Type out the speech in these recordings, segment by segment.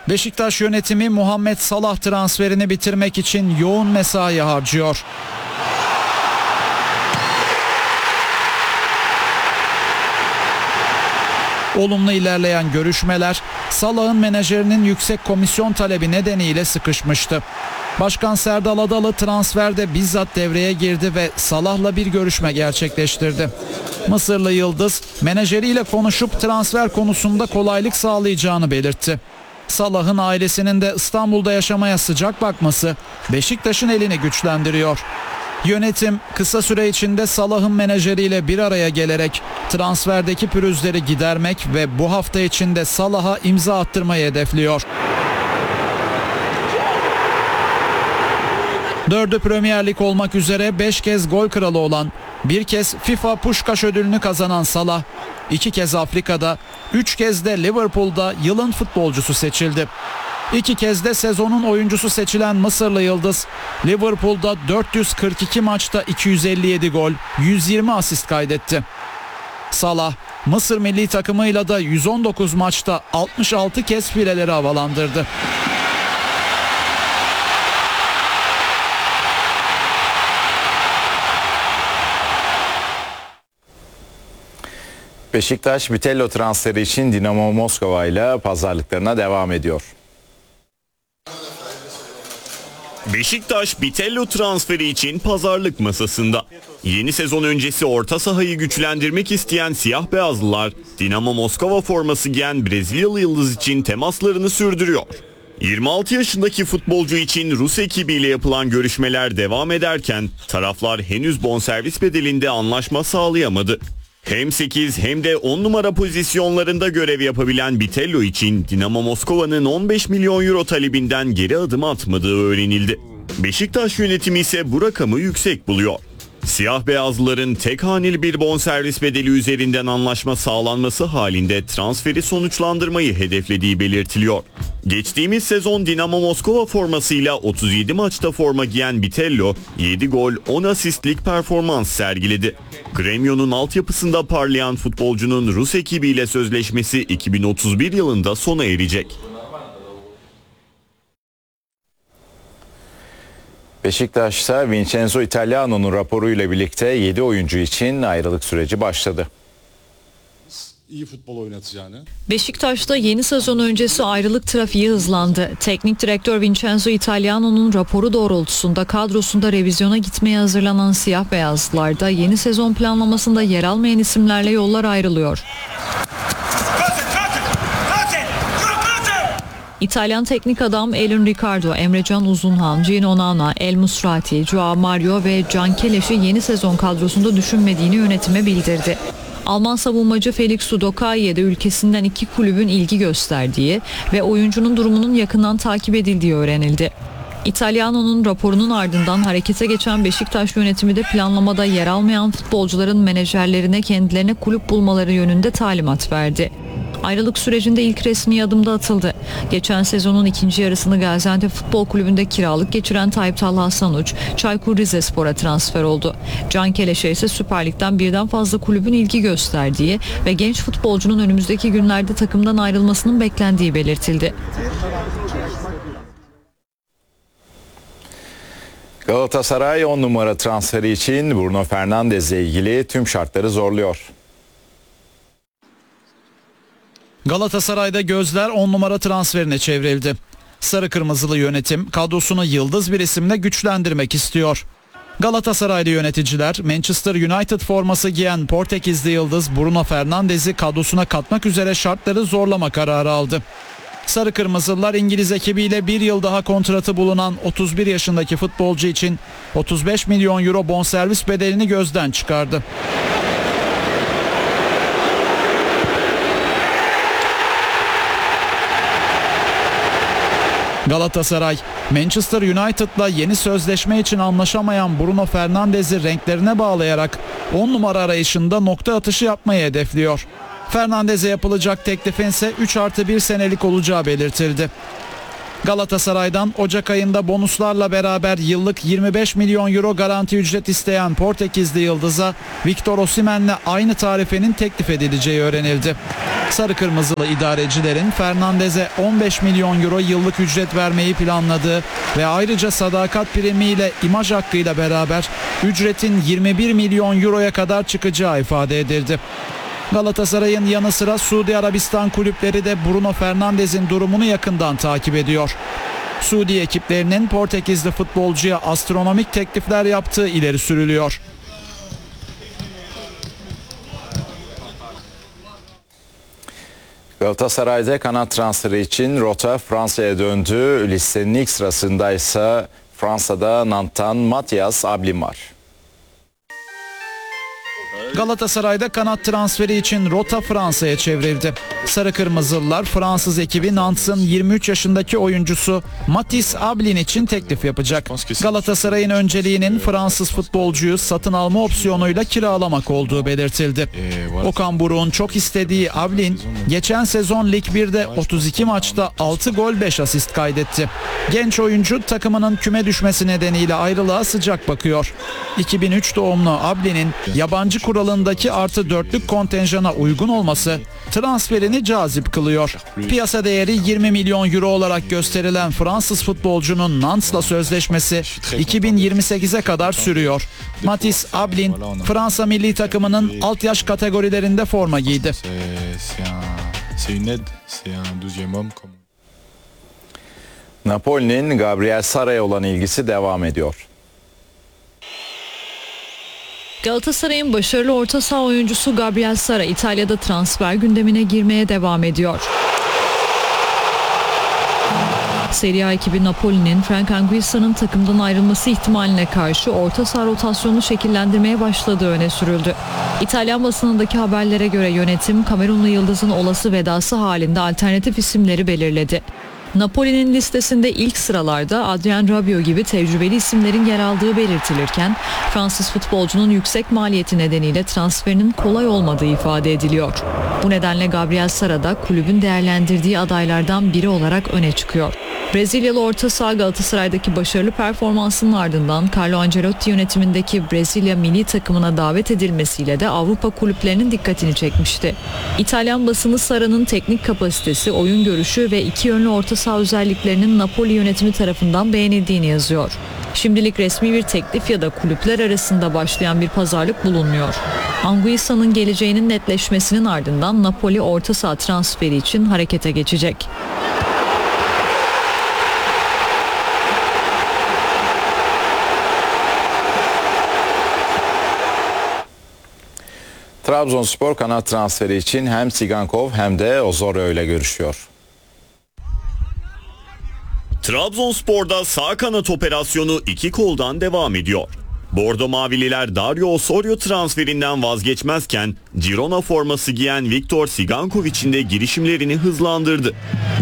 Beşiktaş yönetimi Muhammed Salah transferini bitirmek için yoğun mesai harcıyor. Olumlu ilerleyen görüşmeler Salah'ın menajerinin yüksek komisyon talebi nedeniyle sıkışmıştı. Başkan Serdal Adalı transferde bizzat devreye girdi ve Salah'la bir görüşme gerçekleştirdi. Mısırlı yıldız menajeriyle konuşup transfer konusunda kolaylık sağlayacağını belirtti. Salah'ın ailesinin de İstanbul'da yaşamaya sıcak bakması Beşiktaş'ın elini güçlendiriyor. Yönetim kısa süre içinde Salah'ın menajeriyle bir araya gelerek transferdeki pürüzleri gidermek ve bu hafta içinde Salah'a imza attırmayı hedefliyor. 4'ü Premier Lig olmak üzere 5 kez gol kralı olan, bir kez FIFA Puskás ödülünü kazanan Salah, 2 kez Afrika'da, 3 kez de Liverpool'da yılın futbolcusu seçildi. 2 kez de sezonun oyuncusu seçilen Mısırlı yıldız, Liverpool'da 442 maçta 257 gol, 120 asist kaydetti. Salah, Mısır milli takımıyla da 119 maçta 66 kez fileleri havalandırdı. Beşiktaş, Vitello transferi için Dinamo Moskova ile pazarlıklarına devam ediyor. Beşiktaş, Vitello transferi için pazarlık masasında. Yeni sezon öncesi orta sahayı güçlendirmek isteyen siyah beyazlılar, Dinamo Moskova forması giyen Brezilyalı yıldız için temaslarını sürdürüyor. 26 yaşındaki futbolcu için Rus ekibiyle yapılan görüşmeler devam ederken taraflar henüz bonservis bedelinde anlaşma sağlayamadı. Hem 8 hem de 10 numara pozisyonlarında görev yapabilen Vitello için Dinamo Moskova'nın 15 milyon euro talebinden geri adım atmadığı öğrenildi. Beşiktaş yönetimi ise bu rakamı yüksek buluyor. Siyah beyazlıların tek haneli bir bonservis bedeli üzerinden anlaşma sağlanması halinde transferi sonuçlandırmayı hedeflediği belirtiliyor. Geçtiğimiz sezon Dinamo Moskova formasıyla 37 maçta forma giyen Vitello 7 gol 10 asistlik performans sergiledi. Gremio'nun altyapısında parlayan futbolcunun Rus ekibiyle sözleşmesi 2031 yılında sona erecek. Beşiktaş'ta Vincenzo Italiano'nun raporuyla birlikte 7 oyuncu için ayrılık süreci başladı. İyi futbol oynatacağını. Beşiktaş'ta yeni sezon öncesi ayrılık trafiği hızlandı. Teknik direktör Vincenzo Italiano'nun raporu doğrultusunda kadrosunda revizyona gitmeye hazırlanan siyah beyazlılarda yeni sezon planlamasında yer almayan isimlerle yollar ayrılıyor. İtalyan teknik adam Elin Ricardo, Emrecan Uzunhan, Gino Nana, El Musrati, Joao Mario ve Can Keleş'i yeni sezon kadrosunda düşünmediğini yönetime bildirdi. Alman savunmacı Felix Sudokai'ye de ülkesinden 2 kulübün ilgi gösterdiği ve oyuncunun durumunun yakından takip edildiği öğrenildi. İtalyano'nun raporunun ardından harekete geçen Beşiktaş yönetimi de planlamada yer almayan futbolcuların menajerlerine kendilerine kulüp bulmaları yönünde talimat verdi. Ayrılık sürecinde ilk resmi adımda atıldı. Geçen sezonun ikinci yarısını Gaziantep Futbol Kulübü'nde kiralık geçiren Tayyip Talha Sanuç, Çaykur Rizespor'a transfer oldu. Can Keleş'e ise Süper Lig'den birden fazla kulübün ilgi gösterdiği ve genç futbolcunun önümüzdeki günlerde takımdan ayrılmasının beklendiği belirtildi. Galatasaray 10 numara transferi için Bruno Fernandes'le ilgili tüm şartları zorluyor. Galatasaray'da gözler 10 numara transferine çevrildi. Sarı Kırmızılı yönetim kadrosunu yıldız bir isimle güçlendirmek istiyor. Galatasaraylı yöneticiler Manchester United forması giyen Portekizli yıldız Bruno Fernandes'i kadrosuna katmak üzere şartları zorlama kararı aldı. Sarı Kırmızılılar İngiliz ekibiyle bir yıl daha kontratı bulunan 31 yaşındaki futbolcu için 35 milyon euro bonservis bedelini gözden çıkardı. Galatasaray, Manchester United'la yeni sözleşme için anlaşamayan Bruno Fernandes'i renklerine bağlayarak 10 numara arayışında nokta atışı yapmayı hedefliyor. Fernandes'e yapılacak teklifin ise 3+1 senelik olacağı belirtildi. Galatasaray'dan Ocak ayında bonuslarla beraber yıllık 25 milyon euro garanti ücret isteyen Portekizli yıldıza Victor Osimhen'le aynı tarifenin teklif edileceği öğrenildi. Sarı kırmızılı idarecilerin Fernandez'e 15 milyon euro yıllık ücret vermeyi planladığı ve ayrıca sadakat primiyle imaj hakkıyla beraber ücretin 21 milyon euroya kadar çıkacağı ifade edildi. Galatasaray'ın yanı sıra Suudi Arabistan kulüpleri de Bruno Fernandes'in durumunu yakından takip ediyor. Suudi ekiplerinin Portekizli futbolcuya astronomik teklifler yaptığı ileri sürülüyor. Galatasaray'da kanat transferi için rota Fransa'ya döndü. Listenin ilk sırasında ise Fransa'da Nantes'tan Mathias Ablin var. Galatasaray'da kanat transferi için rota Fransa'ya çevrildi. Sarı Kırmızılılar Fransız ekibi Nantes'ın 23 yaşındaki oyuncusu Mathias Ablin için teklif yapacak. Galatasaray'ın önceliğinin Fransız futbolcuyu satın alma opsiyonuyla kiralamak olduğu belirtildi. Okan Buruk'un çok istediği Ablin geçen sezon Lig 1'de 32 maçta 6 gol 5 asist kaydetti. Genç oyuncu takımının küme düşmesi nedeniyle ayrılığa sıcak bakıyor. 2003 doğumlu Ablin'in yabancı kuralındaki +4'lük kontenjana uygun olması transferini cazip kılıyor. Piyasa değeri 20 milyon euro olarak gösterilen Fransız futbolcunun Nantes'la sözleşmesi 2028'e kadar sürüyor. Mathias Ablin Fransa milli takımının alt yaş kategorilerinde forma giydi. Napoli'nin Gabriel Sara'ya olan ilgisi devam ediyor. Galatasaray'ın başarılı orta saha oyuncusu Gabriel Sara İtalya'da transfer gündemine girmeye devam ediyor. Serie A ekibi Napoli'nin Frank Anguissa'nın takımdan ayrılması ihtimaline karşı orta saha rotasyonu şekillendirmeye başladığı öne sürüldü. İtalyan basınındaki haberlere göre yönetim Kamerunlu yıldızın olası vedası halinde alternatif isimleri belirledi. Napoli'nin listesinde ilk sıralarda Adrien Rabiot gibi tecrübeli isimlerin yer aldığı belirtilirken Fransız futbolcunun yüksek maliyeti nedeniyle transferinin kolay olmadığı ifade ediliyor. Bu nedenle Gabriel Sara da kulübün değerlendirdiği adaylardan biri olarak öne çıkıyor. Brezilyalı orta saha Galatasaray'daki başarılı performansının ardından Carlo Ancelotti yönetimindeki Brezilya milli takımına davet edilmesiyle de Avrupa kulüplerinin dikkatini çekmişti. İtalyan basını Sara'nın teknik kapasitesi, oyun görüşü ve iki yönlü orta saha özelliklerinin Napoli yönetimi tarafından beğenildiğini yazıyor. Şimdilik resmi bir teklif ya da kulüpler arasında başlayan bir pazarlık bulunmuyor. Anguissa'nın geleceğinin netleşmesinin ardından Napoli orta saha transferi için harekete geçecek. Trabzonspor kanat transferi için hem Sigankov hem de Osorio ile görüşüyor. Trabzonspor'da sağ kanat operasyonu iki koldan devam ediyor. Bordo Mavililer Dario Osorio transferinden vazgeçmezken Girona forması giyen Viktor Sigankovic'in de girişimlerini hızlandırdı.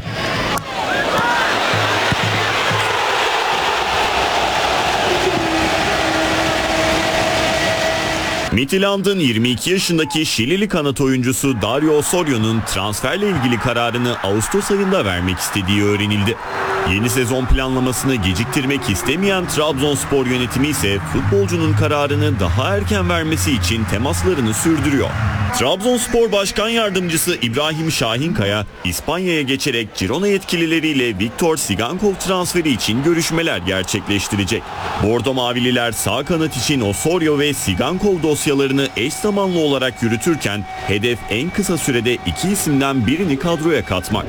Midtjylland'ın 22 yaşındaki Şilili kanat oyuncusu Dario Osorio'nun transferle ilgili kararını Ağustos ayında vermek istediği öğrenildi. Yeni sezon planlamasını geciktirmek istemeyen Trabzonspor yönetimi ise futbolcunun kararını daha erken vermesi için temaslarını sürdürüyor. Trabzonspor Başkan Yardımcısı İbrahim Şahinkaya, İspanya'ya geçerek Girona yetkilileriyle Viktor Sigankov transferi için görüşmeler gerçekleştirecek. Bordo Mavililer sağ kanat için Osorio ve Sigankov dosyalarını eş zamanlı olarak yürütürken hedef en kısa sürede iki isimden birini kadroya katmak.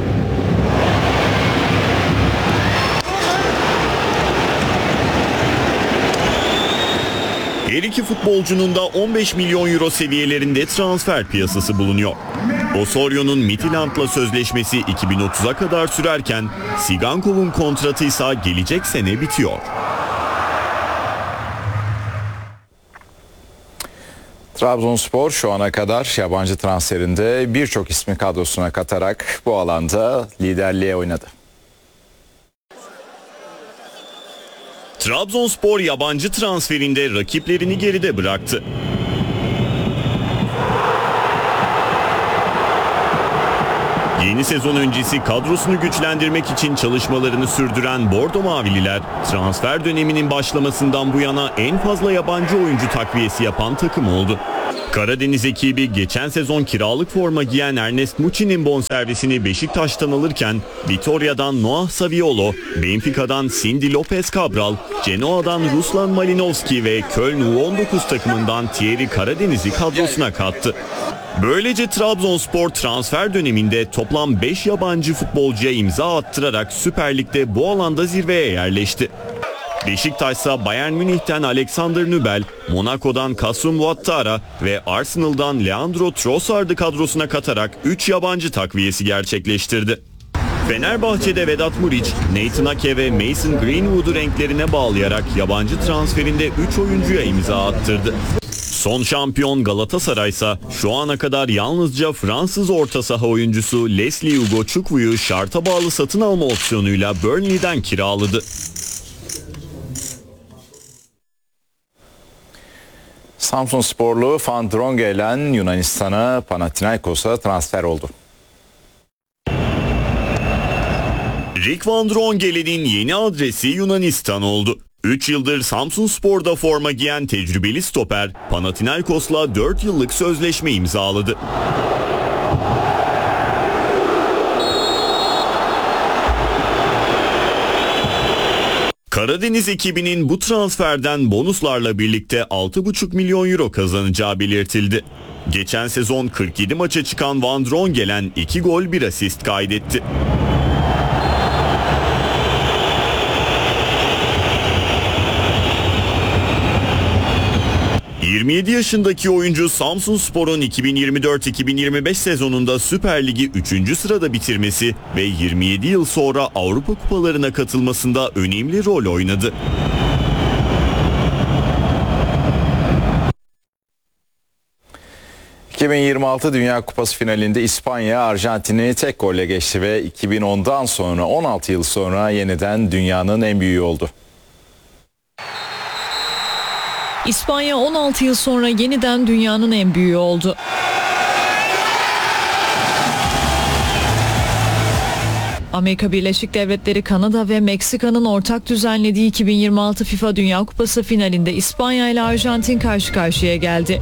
Her iki futbolcunun da 15 milyon euro seviyelerinde transfer piyasası bulunuyor. Osorio'nun Midtjylland'la sözleşmesi 2030'a kadar sürerken Sigankov'un kontratı ise gelecek sene bitiyor. Trabzonspor şu ana kadar yabancı transferinde birçok ismi kadrosuna katarak bu alanda liderliğe oynadı. Trabzonspor yabancı transferinde rakiplerini geride bıraktı. Yeni sezon öncesi kadrosunu güçlendirmek için çalışmalarını sürdüren Bordo Mavililer, transfer döneminin başlamasından bu yana en fazla yabancı oyuncu takviyesi yapan takım oldu. Karadeniz ekibi geçen sezon kiralık forma giyen Ernest Muçi'nin bonservisini Beşiktaş'tan alırken Vitoria'dan Noah Saviolo, Benfica'dan Cindy Lopez Cabral, Genoa'dan Ruslan Malinovski ve Köln U19 takımından Thierry Karadeniz'i kadrosuna kattı. Böylece Trabzonspor transfer döneminde toplam 5 yabancı futbolcuya imza attırarak Süper Lig'de bu alanda zirveye yerleşti. Beşiktaş ise Bayern Münih'ten Alexander Nübel, Monaco'dan Kasım Ouattara ve Arsenal'dan Leandro Trossard'ı kadrosuna katarak 3 yabancı takviyesi gerçekleştirdi. Fenerbahçe'de Vedat Muriç, Nathan Ake ve Mason Greenwood'u renklerine bağlayarak yabancı transferinde 3 oyuncuya imza attırdı. Son şampiyon Galatasaray ise şu ana kadar yalnızca Fransız orta saha oyuncusu Leslie Hugo Chukwu şarta bağlı satın alma opsiyonuyla Burnley'den kiraladı. Samsunsporlu Van Drongelen Yunanistan'a Panathinaikos'a transfer oldu. Rick Van Drongelen'in yeni adresi Yunanistan oldu. 3 yıldır Samsunspor'da forma giyen tecrübeli stoper Panathinaikos'la 4 yıllık sözleşme imzaladı. Karadeniz ekibinin bu transferden bonuslarla birlikte 6,5 milyon euro kazanacağı belirtildi. Geçen sezon 47 maça çıkan Van Drongelen 2 gol 1 asist kaydetti. ...27 yaşındaki oyuncu Samsunspor'un 2024-2025 sezonunda Süper Lig'i 3. sırada bitirmesi ve 27 yıl sonra Avrupa Kupalarına katılmasında önemli rol oynadı. ...2026 Dünya Kupası finalinde İspanya Arjantin'i tek golle geçti ve 2010'dan sonra 16 yıl sonra yeniden dünyanın en büyüğü oldu. İspanya 16 yıl sonra yeniden dünyanın en büyüğü oldu. Amerika Birleşik Devletleri, Kanada ve Meksika'nın ortak düzenlediği 2026 FIFA Dünya Kupası finalinde İspanya ile Arjantin karşı karşıya geldi.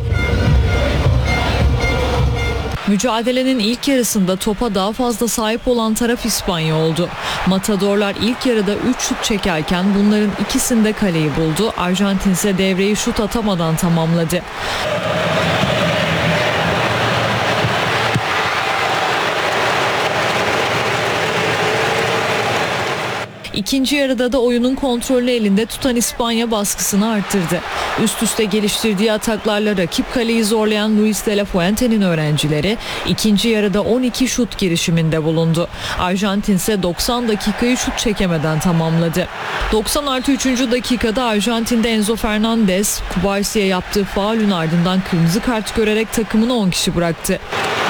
Mücadelenin ilk yarısında topa daha fazla sahip olan taraf İspanya oldu. Matadorlar ilk yarıda 3 şut çekerken bunların ikisinde kaleyi buldu. Arjantin ise devreyi şut atamadan tamamladı. İkinci yarıda da oyunun kontrolünü elinde tutan İspanya baskısını arttırdı. Üst üste geliştirdiği ataklarla rakip kaleyi zorlayan Luis de la Fuente'nin öğrencileri ikinci yarıda 12 şut girişiminde bulundu. Arjantin ise 90 dakikayı şut çekemeden tamamladı. 90+3. dakikada Arjantin'de Enzo Fernandez, Kubarsi'ye yaptığı faulün ardından kırmızı kart görerek takımını 10 kişi bıraktı.